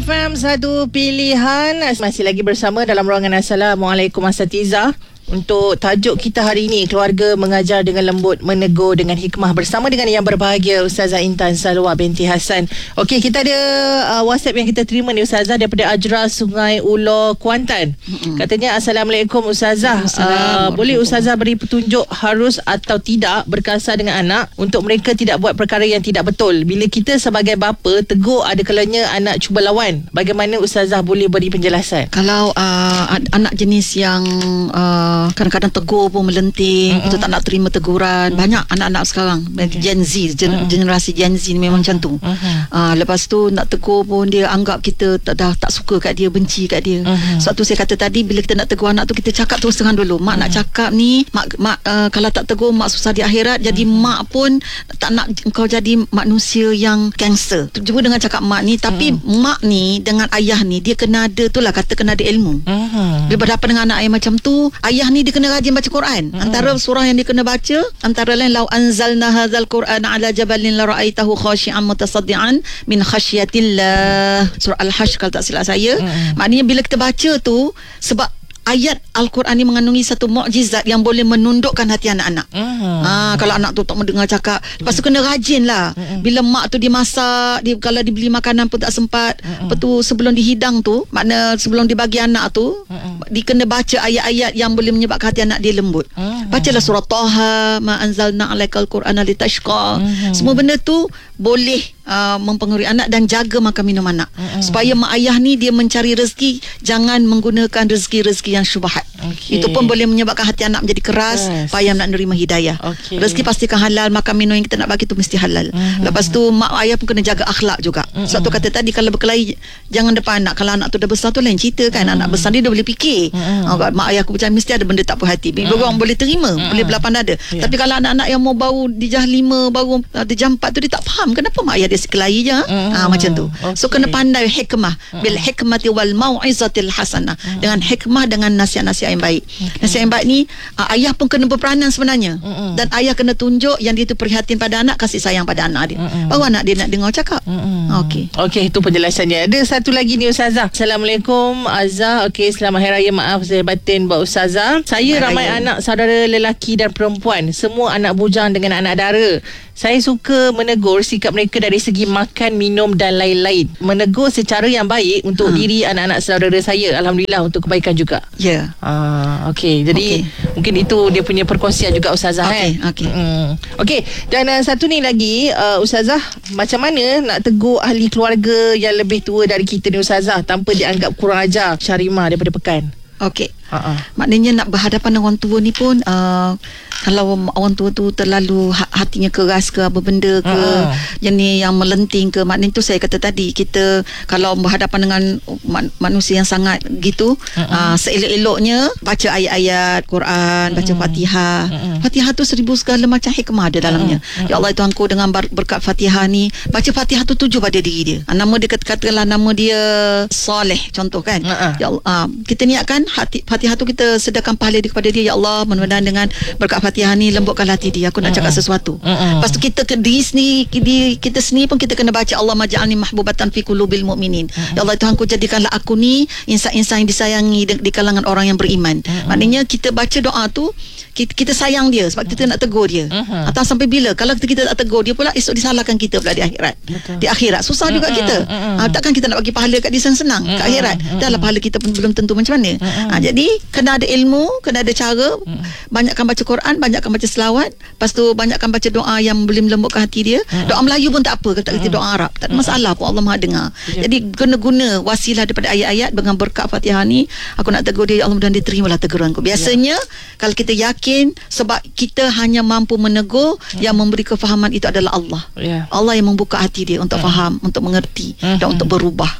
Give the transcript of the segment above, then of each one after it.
FM satu pilihan. Masih lagi bersama dalam ruangan Assalamualaikum Asatiza. Untuk tajuk kita hari ini, keluarga mengajar dengan lembut, menegur dengan hikmah, bersama dengan yang berbahagia Ustazah Intan Salwa binti Hassan. Okey, kita ada WhatsApp yang kita terima ni Ustazah daripada Ajra Sungai Ulo, Kuantan. Katanya, Assalamualaikum Ustazah. Boleh Ustazah beri petunjuk harus atau tidak berkasar dengan anak untuk mereka tidak buat perkara yang tidak betul? Bila kita sebagai bapa tegur, ada kalanya anak cuba lawan. Bagaimana Ustazah boleh beri penjelasan? Kalau anak jenis yang kadang-kadang tegur pun melenting, itu tak nak terima teguran. Banyak anak-anak sekarang Gen Z, generasi Gen Z ni memang macam tu. Lepas tu nak tegur pun dia anggap kita tak suka kat dia, benci kat dia. Sebab tu saya kata tadi, bila kita nak tegur anak tu, kita cakap terus terang dulu. Mak nak cakap ni, mak kalau tak tegur mak susah di akhirat. Jadi mak pun tak nak kau jadi manusia yang gangster. Cuba dengan cakap mak ni, tapi mak ni dengan ayah ni, dia kena ada, itulah kata kena ada ilmu. Bila berhadapan dengan anak yang macam tu, ayah ni dia kena rajin baca Quran. Antara surah yang dia kena baca, antara lain, lau anzalna hadzal Quran ala jabalin la ra'aitahu khashi'an mutasaddian min khasyiatillah. Surah Al-Hasy kalau tak silap saya. Maknanya bila kita baca tu, sebab ayat Al-Quran ni mengandungi satu mukjizat yang boleh menundukkan hati anak-anak. Kalau anak tu tak mendengar cakap, lepas tu kena rajin lah. Bila mak tu dia masak, kalau dibeli makanan pun tak sempat, lepas tu sebelum dihidang tu, makna sebelum dibagi anak tu, dia kena baca ayat-ayat yang boleh menyebabkan hati anak dia lembut. Bacalah surah Taha, ma anzalna alaikal Qur'ana litashqa. Semua benda tu boleh mempengaruhi anak, dan jaga makan minum anak. Supaya mak ayah ni dia mencari rezeki, jangan menggunakan rezeki-rezeki yang syubhat. Itu pun boleh menyebabkan hati anak menjadi keras, payah nak nerima hidayah. Rezeki pastikan halal, makan minum yang kita nak bagi tu mesti halal. Lepas tu mak ayah pun kena jaga akhlak juga. Sebab tu kata tadi, kalau berkelahi jangan depan anak. Kalau anak tu dah besar tu lain cerita kan. Anak besar dia dah boleh fikir. Mak ayah aku macam mesti ada benda tak puas hati. Orang boleh terima, boleh berlapan dada. Tapi kalau anak-anak yang mau baru di jam 5, baru di jam 4 tu, dia tak faham kenapa mak ayah dia sekelahi je. Macam tu. So kena pandai hikmah, bil hikmati wal mau'izatil hasanah. Dengan hikmah, dengan nasihat-nasihat yang baik. Nasihat yang baik ni, ayah pun kena berperanan sebenarnya. Dan ayah kena tunjuk yang dia tu prihatin pada anak, kasih sayang pada anak dia. Baru anak dia nak dengar cakap. Okey, itu penjelasannya. Ada satu lagi ni Ustazah. Assalamualaikum Azah. Okey, selamat hari raya. Maaf saya batin buat Ustazah. Saya ramai anak saudara lelaki dan perempuan, semua anak bujang dengan anak dara. Saya suka menegur sikap mereka dari segi makan, minum dan lain-lain. Menegur secara yang baik untuk diri anak-anak saudara saya. Alhamdulillah, untuk kebaikan juga. Ya. Okey, jadi mungkin itu dia punya perkongsian juga Ustazah. Okey, dan satu ni lagi Ustazah, macam mana nak tegur ahli keluarga yang lebih tua dari kita ni Ustazah, tanpa dianggap kurang ajar? Syarimah daripada Pekan. Okey. Maknanya nak berhadapan dengan orang tua ni pun, kalau orang tua tu terlalu hatinya keras ke, apa benda ke, yang melenting ke, maknanya tu saya kata tadi, kita kalau berhadapan dengan manusia yang sangat gitu, seelok-eloknya baca ayat-ayat Quran, baca Fatihah. Fatihah tu 1000 segala macam hikmah ada dalamnya. Ya Allah Tuhanku, dengan berkat Fatihah ni, baca Fatihah tu tuju pada diri dia. Nama dia katakanlah nama dia Saleh contoh kan. Ya Allah, kita niatkan Fatihah tu kita sedekahkan pahala dia kepada dia. Ya Allah, mudah-mudahan dengan berkat Fatihah ni lembutkan hati dia, aku nak cakap sesuatu. Lepas tu kita ke diri sendiri, kita sendiri pun kita kena baca Allah maj'alni mahbubatan fi qulubil mu'minin. Ya Allah Tuhanku, jadikanlah aku ni insan-insan yang disayangi di kalangan orang yang beriman. Maknanya kita baca doa tu, kita sayang dia sebab kita nak tegur dia. Atau sampai bila kalau kita tak tegur dia pula, esok disalahkan kita pula di akhirat. Di akhirat susah juga kita. Takkan kita nak bagi pahala kat dia senang-senang. Kat akhirat dah lah pahala kita pun belum tentu macam mana. Jadi kena ada ilmu, kena ada cara. Banyakkan baca Quran, banyakkan baca selawat. Lepas tu banyakkan baca doa yang boleh melembutkan hati dia. Doa Melayu pun tak apa, kalau tak kerti doa Arab, tak ada masalah pun, Allah Maha dengar. Jadi kena guna wasilah daripada ayat-ayat. Dengan berkat Fatihah ni, aku nak tegur dia, ya Allah, mudah-mudahan dia terimalah teguranku. Biasanya kalau kita yakin, sebab kita hanya mampu menegur, yang memberi kefahaman itu adalah Allah. Allah yang membuka hati dia untuk faham, untuk mengerti, dan untuk berubah.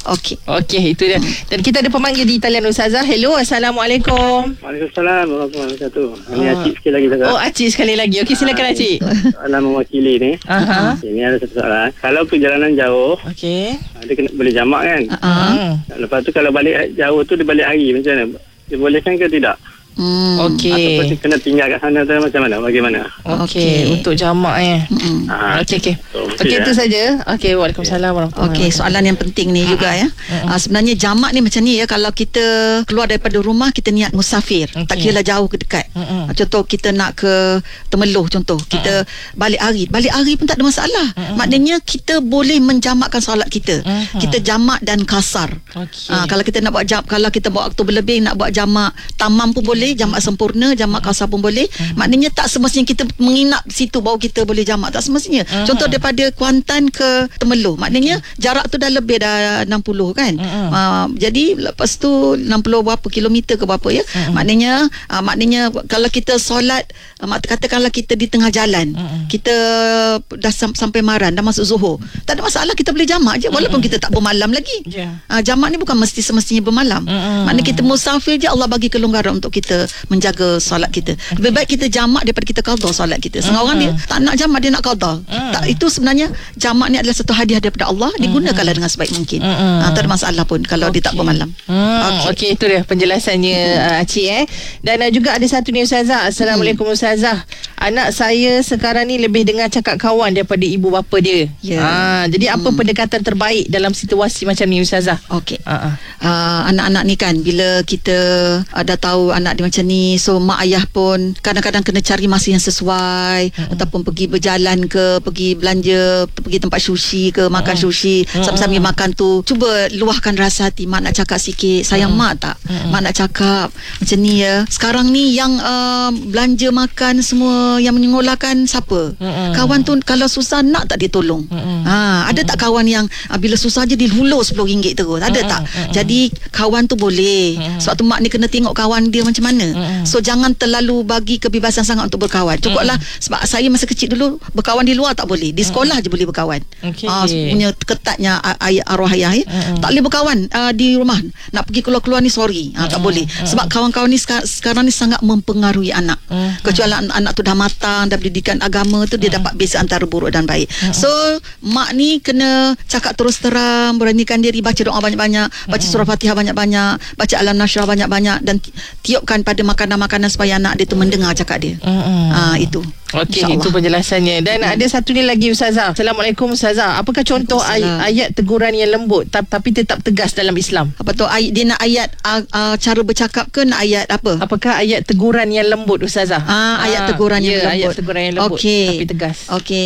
Okey, itu dia. Dan kita ada pemanggil di talian Ustazah. Hello, Assalamualaikum. Waalaikumsalam warahmatullahi wabarakatuh. Ini Acik sekali lagi Ustazah. Acik sekali lagi. Okey, silakan Acik. Soalan mewakili ni. Ini ada satu soalan. Kalau perjalanan jauh, dia kena boleh jamak kan? Lepas tu kalau balik jauh tu dia balik hari, macam mana? Dia bolehkan ke tidak? Ataupun kena tinggal kat sana tu macam mana? Bagaimana? Okey, untuk jamak Okey. Okey, itu saja. Okey, waalaikumsalam warahmatullahi Okey, soalan yang penting ni juga ya. Sebenarnya jamak ni macam ni ya, kalau kita keluar daripada rumah kita niat musafir, tak kira jauh ke dekat. Contoh kita nak ke Temeloh contoh, kita balik hari pun tak ada masalah. Maknanya kita boleh menjamakkan solat kita. Kita jamak dan kasar. Kalau kita nak buat kalau kita buat waktu berlebih nak buat jamak tamam pun boleh, jamak sempurna, jamak kasar pun boleh. Maknanya tak semestinya kita menginap situ baru kita boleh jamak, tak semestinya. Contoh daripada Kuantan ke Temeloh, maknanya jarak tu dah lebih dah 60 kan. Jadi lepas tu 60 berapa kilometer ke berapa ya. Maknanya kalau kita solat, katakanlah kita di tengah jalan, kita dah sampai Maran, dah masuk Zuhur, tak ada masalah, kita boleh jamak je walaupun kita tak bermalam lagi. Jamak ni bukan mesti semestinya bermalam. Maknanya kita musafir je, Allah bagi kelonggaran untuk kita menjaga solat kita. Lebih baik kita jamak daripada kita qada solat kita. Setengah orang dia tak nak jamak, dia nak qada. Itu sebenarnya jamak ni adalah satu hadiah daripada Allah, digunakanlah dengan sebaik mungkin. Tak ada masalah pun kalau dia tak bermalam. Okey, itu dia penjelasannya Cik. Dan juga ada satu ni Ustazah. Assalamualaikum Ustazah. Anak saya sekarang ni lebih dengar cakap kawan daripada ibu bapa dia. Jadi apa pendekatan terbaik dalam situasi macam ni Ustazah? Okey. Anak-anak ni kan, bila kita dah tahu anak dia macam ni, so mak ayah pun kadang-kadang kena cari masa yang sesuai, ataupun pergi berjalan ke, pergi belanja, pergi tempat sushi ke, makan sushi, sambil-sambil makan tu cuba luahkan rasa hati. Mak nak cakap sikit, sayang mak tak? Mak nak cakap macam ni ya. Sekarang ni yang belanja makan semua, yang menyengolahkan siapa? Kawan tu kalau susah nak tak dia tolong? Ada tak kawan yang bila susah je dia hulur RM10 terus? Ada tak? Jadi kawan tu boleh. Sebab tu mak ni kena tengok kawan dia macam mana. So jangan terlalu bagi kebebasan sangat untuk berkawan. Cukuplah, sebab saya masa kecil dulu berkawan di luar tak boleh, di sekolah je boleh berkawan. Punya ketatnya arwah ayah ya. Tak boleh berkawan di rumah. Nak pergi keluar-keluar ni sorry, tak boleh. Sebab kawan-kawan ni sekarang ni sangat mempengaruhi anak. Kecuali anak tu dah matang, dah pendidikan agama tu, dia dapat beza antara buruk dan baik. So mak ni kena cakap terus terang, beranikan diri, baca doa banyak-banyak, baca surah Fatihah banyak-banyak, baca Alam Nashrah banyak-banyak, dan tiupkan pada makanan-makanan supaya anak dia tu mendengar cakap dia. Itu. Okey, itu penjelasannya. Dan ada satu ni lagi Ustazah. Assalamualaikum Ustazah. Apakah contoh ayat teguran yang lembut tapi tetap tegas dalam Islam? Apa tu dia nak ayat cara bercakap ke nak ayat apa? Apakah ayat teguran yang lembut Ustazah? Ayat teguran yang lembut. Ayat teguran yang lembut tapi tegas.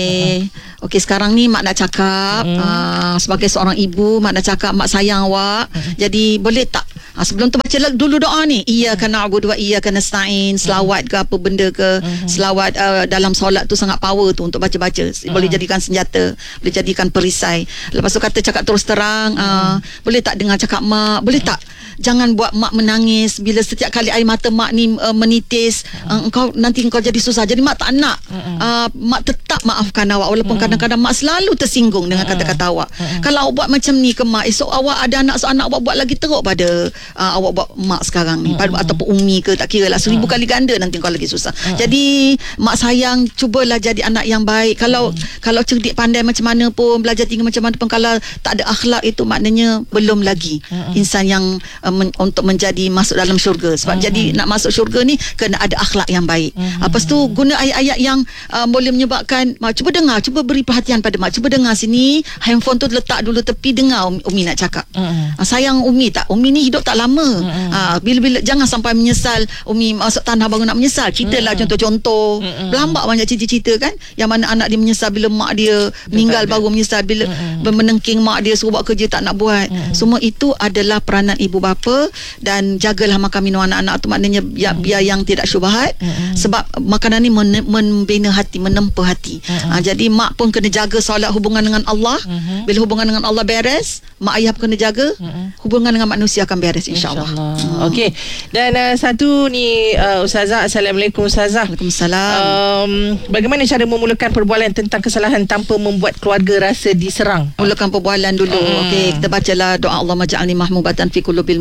Okey, sekarang ni mak nak cakap sebagai seorang ibu, mak nak cakap mak sayang awak. Jadi boleh tak sebelum tu baca dulu doa ni, iyyaka na'budu wa iyyaka nasta'in, selawat ke apa benda ke, selawat dalam solat tu sangat power tu untuk baca-baca. Boleh jadikan senjata, boleh jadikan perisai. Lepas tu kata cakap terus terang, boleh tak dengar cakap mak, boleh tak jangan buat mak menangis bila setiap kali air mata mak ni menitis, nanti engkau jadi susah. Jadi mak tak nak. Mak tetap maafkan awak walaupun kadang-kadang mak selalu tersinggung dengan kata-kata awak. Kalau awak buat macam ni ke mak, esok awak ada anak seanak awak buat lagi teruk pada awak buat mak sekarang ni, ataupun umi ke, tak kira lah, 1000 kali ganda nanti kau lagi susah. Jadi mak sayang, cubalah jadi anak yang baik. Kalau cerdik pandai macam mana pun, belajar tinggi macam mana pun, kalau tak ada akhlak, itu maknanya belum lagi insan yang untuk menjadi masuk dalam syurga. Sebab jadi nak masuk syurga ni kena ada akhlak yang baik. Lepas tu guna ayat-ayat yang boleh menyebabkan cuba dengar, cuba beri perhatian pada mak, cuba dengar sini, handphone tu letak dulu tepi, dengar Umi nak cakap. Sayang Umi tak, Umi ni hidup tak lama. Bila-bila jangan sampai menyesal Umi masuk tanah baru nak menyesal. Ceritalah contoh-contoh. Berlambak banyak cerita-cerita kan, yang mana anak dia menyesal bila mak dia meninggal, baru menyesal bila menengking mak dia suruh buat kerja tak nak buat. Semua itu adalah peranan ibu bapa. Dan jagalah makan minum anak-anak tu, maknanya biar yang tidak syubhat. Sebab makanan ni membina hati, menempa hati. Jadi mak pun kena jaga solat, hubungan dengan Allah. Bila hubungan dengan Allah beres, mak ayah pun kena jaga, hubungan dengan manusia akan beres insya-Allah. Okey. Dan satu ni Ustazah. Assalamualaikum Ustazah. Waalaikumsalam. Bagaimana cara memulakan perbualan tentang kesalahan tanpa membuat keluarga rasa diserang? Mulakan perbualan dulu. Okey, kita bacalah doa, Allahumma ja'alni mahmubatan fi qulubil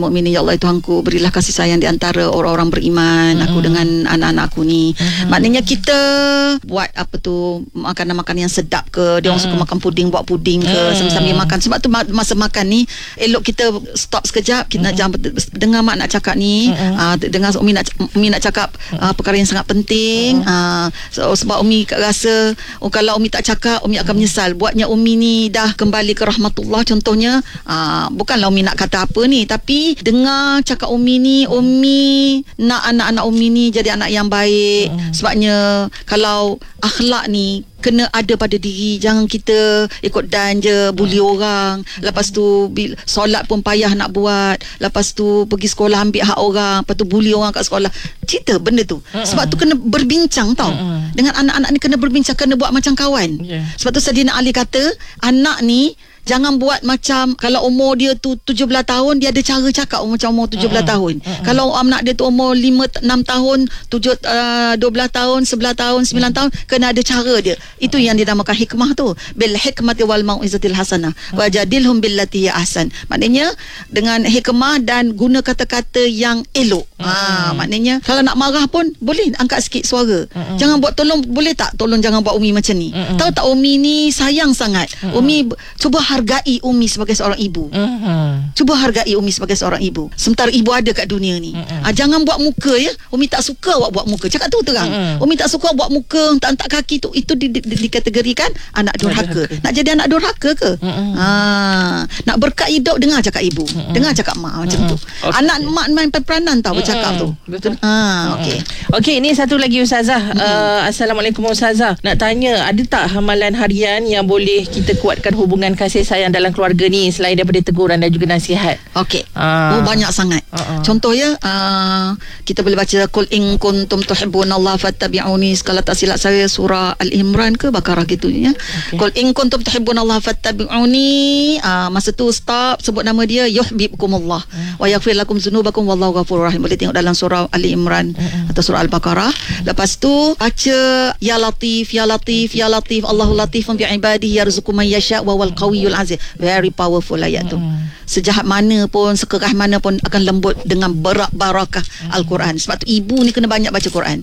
mukminin, ya Allah Tuhanku, berilah kasih sayang di antara orang-orang beriman, aku dengan anak-anak aku ni. Maknanya kita buat makanan-makanan yang sedap ke, dia orang suka makan puding, buat puding ke, sambil makan. Sebab tu masa makan ni elok kita stop sekejap, kita nak dengar mak nak cakap ni, dengar Umi nak cakap perkara yang sangat penting. Sebab Umi rasa kalau Umi tak cakap, Umi akan menyesal. Buatnya Umi ni dah kembali ke rahmatullah contohnya. Bukanlah Umi nak kata apa ni, tapi dengar cakap Umi ni, Umi nak anak-anak Umi ni jadi anak yang baik. Sebabnya kalau akhlak ni kena ada pada diri. Jangan kita ikut dan je, bully orang. Lepas tu solat pun payah nak buat. Lepas tu pergi sekolah ambil hak orang. Lepas tu bully orang kat sekolah. Cerita benda tu. Sebab tu kena berbincang tau. Dengan anak-anak ni kena berbincang, kena buat macam kawan. Sebab tu Saidina Ali kata, anak ni jangan buat macam kalau umur dia tu 17 tahun, dia ada cara cakap macam umur 17 tahun. Kalau anak dia tu umur 5, 6 tahun, 12 tahun, 11 tahun, 9 tahun, kena ada cara dia. Itu yang dinamakan hikmah tu. Bil hikmati wal mau'izatil hasanah wajadilhum billati hiya ahsan. Maknanya dengan hikmah dan guna kata-kata yang elok. Maknanya kalau nak marah pun boleh angkat sikit suara. Jangan buat boleh tak tolong jangan buat Umi macam ni. Tahu tak Umi ni sayang sangat. Umi cuba hargai Umi sebagai seorang ibu. Cuba hargai Umi sebagai seorang ibu. Sementara ibu ada kat dunia ni. Jangan buat muka ya. Umi tak suka awak buat muka. Cakap tu terang. Umi tak suka buat muka, tak kaki tu. Itu dikategorikan anak durhaka. Nak jadi anak durhaka ke? Nak berkat hidup, dengar cakap ibu. Dengar cakap mak macam tu. Anak mak main peranan tau bercakap tu. Betul. Okey, ni satu lagi Ustazah. Assalamualaikum Ustazah. Nak tanya, ada tak amalan harian yang boleh kita kuatkan hubungan kasih sayang dalam keluarga ni selain daripada teguran dan juga nasihat? Okey. Banyak sangat. Contoh ya, kita boleh baca qul in kuntum tuhibbunallaha fattabi'uni. Kalau tak silap saya surah Al-Imran ke Baqarah gitu ya. Qul in kuntum tuhibbunallaha fattabi'uni. Masa tu stop, sebut nama dia, yuhibbukumullah wa yaghfir lakum dzunubakum wallahu ghafurur rahim. Boleh tengok dalam surah Al-Imran atau surah Al-Baqarah. Lepas tu baca ya latif ya latif ya latif, Allahu latifun bi ibadihi yarzuqu man yasha wa wal qawiyul aziz. Very powerful ayat tu. Sejahat mana pun, sekerah mana pun akan lembut dengan barakah Al-Quran. Sebab tu ibu ni kena banyak baca Quran.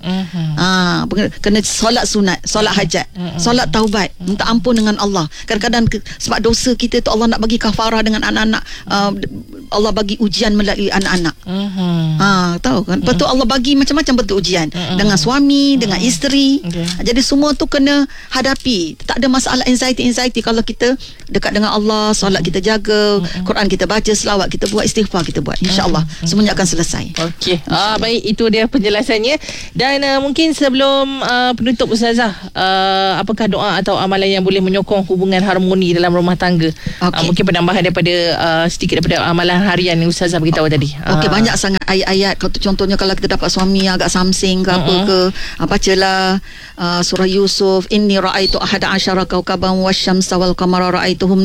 Kena solat sunat, solat hajat, solat taubat, minta ampun dengan Allah. Kadang-kadang sebab dosa kita tu Allah nak bagi kafarah dengan anak-anak. Allah bagi ujian melalui anak-anak. Tahu kan? Lepas tu Allah bagi macam-macam bentuk ujian. Dengan suami, dengan isteri. Jadi semua tu kena hadapi. Tak ada masalah anxiety kalau kita dekat dengan Allah, solat kita jaga, Quran kita baca, selawat kita buat, istighfar kita buat, insya-Allah semuanya akan selesai. Okey. Baik, itu dia penjelasannya. Dan mungkin sebelum penutup Ustazah, apakah doa atau amalan yang boleh menyokong hubungan harmoni dalam rumah tangga? Mungkin penambahan daripada sedikit daripada amalan harian yang Ustazah beritahu tadi. Okey, banyak sangat ayat-ayat. Contohnya kalau kita dapat suami agak samsing ke apa ke, bacalah surah Yusuf, inni ra'aitu ahada asyara kawkaban wasyamsa wal qamara ra'aituhum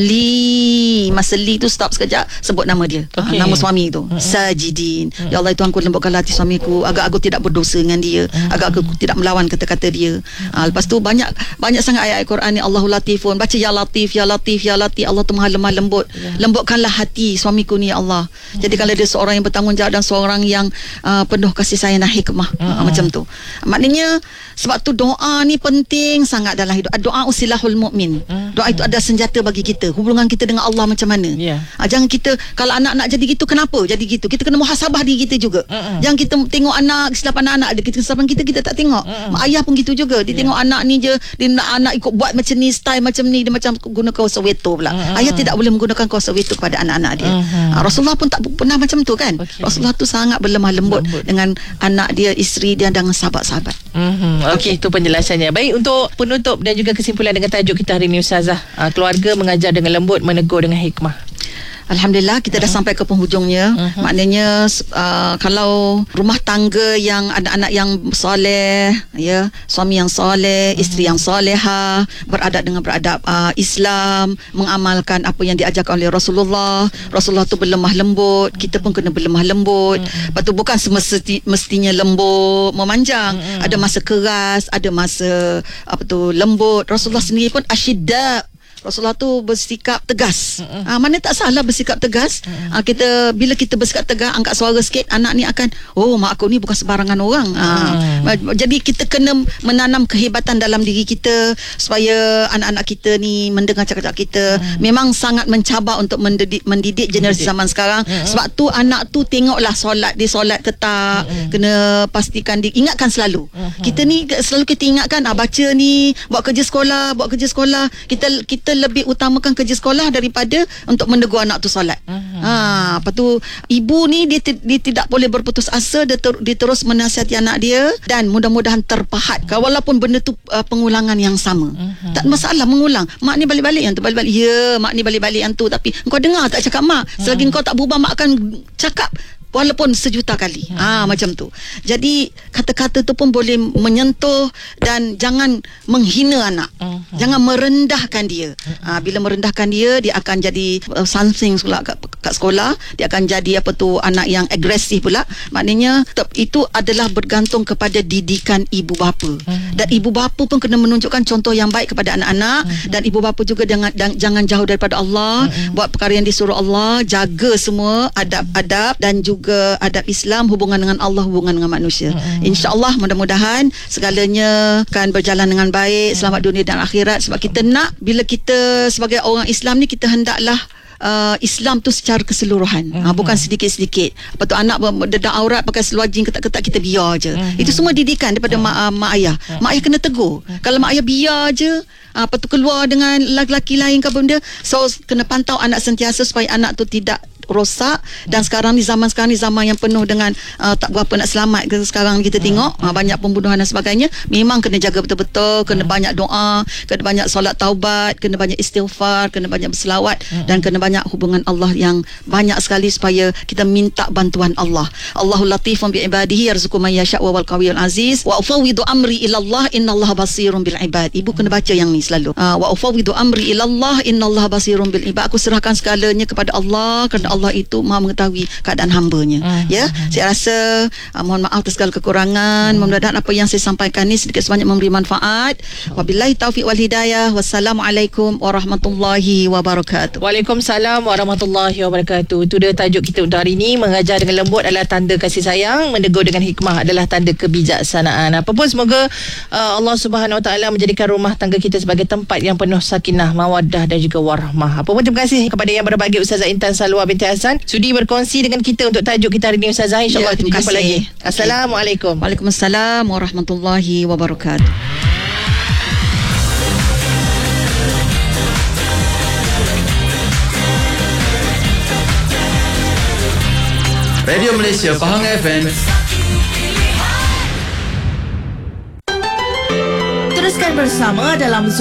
li. Masa li tu stop sekejap, sebut nama dia. Nama suami tu, sajidin. Ya Allah Tuhanku, lembutkanlah hati suamiku agar aku tidak berdosa dengan dia, agar aku tidak melawan kata-kata dia. Lepas tu banyak sangat ayat Al-Quran ni. Allahu latifun, baca ya latif ya latif ya latif. Allah tu maha lemah lembut. Lembutkanlah hati suamiku ni ya Allah. Jadi kalau dia seorang yang bertanggungjawab dan seorang yang penuh kasih sayang dan hikmah, macam tu. Maknanya sebab tu doa ni penting sangat dalam hidup. Doa usilahul mukmin. Doa itu ada senjata bagi kita. Hubungan kita dengan Allah macam mana? Jangan kita, kalau anak-anak jadi gitu, kenapa jadi gitu? Kita kena muhasabah diri kita juga. Jangan kita tengok anak, kesilapan anak ada, kesilapan kita tak tengok. Ayah pun gitu juga. Dia tengok anak ni je, dia nak anak ikut buat macam ni, style macam ni, dia macam guna kaos weto pula. Ayah tidak boleh menggunakan kaos weto kepada anak-anak dia. Rasulullah pun tak pernah macam tu kan. Rasulullah tu sangat berlemah lembut dengan anak dia, isteri dia dan sahabat-sahabat. Okey, itu penjelasannya. Baik, untuk penutup dan juga kesimpulan dengan tajuk kita hari ini Ustazah, keluarga mengajar dengan lembut, menegur dengan hikmah. Alhamdulillah kita dah sampai ke penghujungnya. Maknanya kalau rumah tangga yang anak-anak yang soleh, ya, suami yang soleh, isteri yang soleha, beradab dengan beradab Islam, mengamalkan apa yang diajarkan oleh Rasulullah. Rasulullah tu berlemah lembut, kita pun kena berlemah lembut. Lepas tu bukan mestinya lembut memanjang. Ada masa keras, ada masa lembut. Rasulullah sendiri pun asyidda Rasulullah tu bersikap tegas. Mana tak salah bersikap tegas. Kita bila kita bersikap tegas, angkat suara sikit, anak ni akan, oh mak aku ni bukan sebarangan orang. Jadi kita kena menanam kehebatan dalam diri kita supaya anak-anak kita ni mendengar cakap-cakap kita. Memang sangat mencabar untuk mendidik generasi zaman sekarang. Sebab tu anak tu tengoklah solat, dia solat ketak, kena pastikan ingatkan selalu. Kita ni selalu kita ingatkan, baca ni, buat kerja sekolah. Kita lebih utamakan kerja sekolah daripada untuk menegur anak tu solat. Lepas tu ibu ni dia tidak boleh berputus asa, dia terus menasihati anak dia, dan mudah-mudahan terpahat. Walaupun benda tu pengulangan yang sama. Tak masalah mengulang. Mak ni balik-balik yang tu, balik-balik. Ya, mak ni balik-balik yang tu, tapi kau dengar tak cakap mak? Selagi kau tak berubah, mak akan cakap walaupun sejuta kali. Macam tu. Jadi kata-kata tu pun boleh menyentuh, dan jangan menghina anak. Jangan merendahkan dia. Bila merendahkan dia akan jadi something pula kat sekolah. Dia akan jadi anak yang agresif pula. Maknanya itu adalah bergantung kepada didikan ibu bapa. Dan ibu bapa pun kena menunjukkan contoh yang baik kepada anak-anak. Dan ibu bapa juga jangan jauh daripada Allah. Buat perkara yang disuruh Allah, jaga semua adab-adab dan juga adab Islam, hubungan dengan Allah, hubungan dengan manusia. InsyaAllah mudah-mudahan segalanya akan berjalan dengan baik, selamat dunia dan akhirat. Sebab kita nak, bila kita sebagai orang Islam ni, kita hendaklah Islam tu secara keseluruhan, bukan sedikit-sedikit. Lepas tu anak dedak aurat pakai seluar jeans ketat-ketat, kita biar je. Itu semua didikan daripada mak ayah. Mak ayah kena tegur. Kalau mak ayah biar je, lepas tu keluar dengan lelaki lain ke benda, so kena pantau anak sentiasa supaya anak tu tidak rosak. Dan sekarang ni zaman yang penuh dengan tak berapa nak selamat. Sekarang kita tengok banyak pembunuhan dan sebagainya. Memang kena jaga betul-betul, kena banyak doa, kena banyak solat taubat, kena banyak istighfar, kena banyak berselawat, dan kena banyak hubungan Allah yang banyak sekali supaya kita minta bantuan Allah. Allahul latifun bi ibadihi yarzuqu man yasha wa wal qawiyul aziz wa ufawwidu amri ila Allah innallaha basirun bil ibad. Ibu kena baca yang ni selalu. Wa ufawwidu amri ila Allah innallaha basirun bil ibad. Aku serahkan segalanya kepada Allah, kerana Allah itu Maha mengetahui keadaan hambanya. Ya, saya rasa mohon maaf atas segala kekurangan. Mudah-mudahan apa yang saya sampaikan ni sedikit sebanyak memberi manfaat. Wabillahi taufiq wal hidayah. Wassalamualaikum warahmatullahi wabarakatuh. Waalaikumsalam warahmatullahi wabarakatuh. Itu dia tajuk kita untuk hari ini. Mengajar dengan lembut adalah tanda kasih sayang, menegur dengan hikmah adalah tanda kebijaksanaan. Apapun, semoga Allah Subhanahu Wa Taala menjadikan rumah tangga kita sebagai tempat yang penuh sakinah, mawaddah dan juga warahmah. Apapun, terima kasih kepada yang berbahagia Ustazah Intan Salwa binti Hasan sudi berkongsi dengan kita untuk tajuk kita hari ini, Ustazah. InsyaAllah kita jumpa lagi. Assalamualaikum. Waalaikumsalam warahmatullahi wabarakatuh. Radio Malaysia Pahang FM. Teruskan bersama dalam